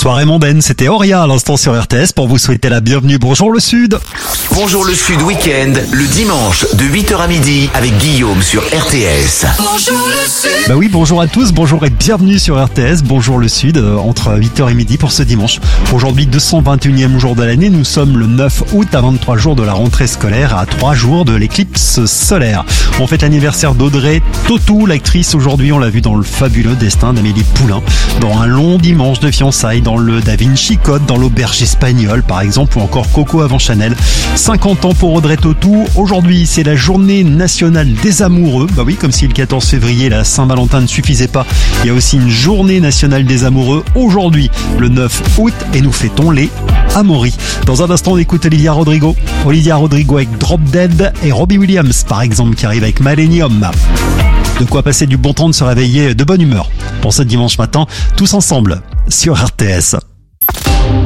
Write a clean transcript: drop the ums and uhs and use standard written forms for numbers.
Soirée mondaine, c'était Auria à l'instant sur RTS pour vous souhaiter la bienvenue. Bonjour le Sud. Bonjour le Sud Week-end, le dimanche de 8h à midi avec Guillaume sur RTS. Bonjour le Sud. Bah oui, bonjour à tous, bonjour et bienvenue sur RTS. Bonjour le Sud, entre 8h et midi pour ce dimanche. Aujourd'hui, 221e jour de l'année, nous sommes le 9 août à 23 jours de la rentrée scolaire, à 3 jours de l'éclipse solaire. On fête l'anniversaire d'Audrey Tautou, l'actrice. Aujourd'hui, on l'a vu dans Le fabuleux destin d'Amélie Poulain, dans Un long dimanche de fiançailles, dans le Da Vinci Code, dans L'auberge espagnole par exemple, ou encore Coco avant Chanel. 50 ans pour Audrey Tautou. Aujourd'hui, c'est la journée nationale des amoureux. Bah oui, comme si le 14 février, la Saint-Valentin ne suffisait pas. Il y a aussi une journée nationale des amoureux aujourd'hui, le 9 août, et nous fêtons les Amaury. Dans un instant, on écoute Olivia Rodrigo. Olivia Rodrigo avec Drop Dead et Robbie Williams, par exemple, qui arrive avec Millennium. De quoi passer du bon temps, de se réveiller de bonne humeur. Pour ce dimanche matin, tous ensemble, sur RTS.